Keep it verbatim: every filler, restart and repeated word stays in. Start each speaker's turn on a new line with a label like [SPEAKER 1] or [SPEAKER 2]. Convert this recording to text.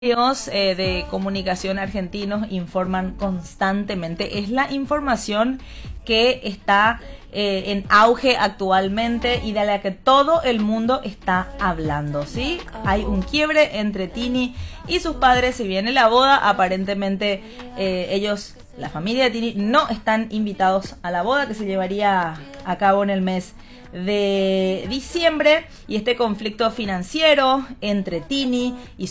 [SPEAKER 1] Medios eh, de comunicación argentinos informan constantemente. Es la información que está eh, en auge actualmente y de la que todo el mundo está hablando, ¿sí? Hay un quiebre entre Tini y sus padres. Si viene la boda, aparentemente eh, ellos, la familia de Tini, no están invitados a la boda que se llevaría a cabo en el mes de diciembre, y este conflicto financiero entre Tini y